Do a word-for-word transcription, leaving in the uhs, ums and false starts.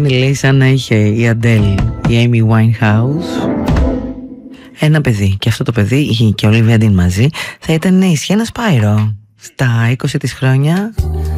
λέει σαν να είχε η Adele, η Amy Winehouse ένα παιδί, και αυτό το παιδί και ο Olivia Dean μαζί θα ήταν ίσχυ ένα Σπάιρο στα είκοσι της χρόνια.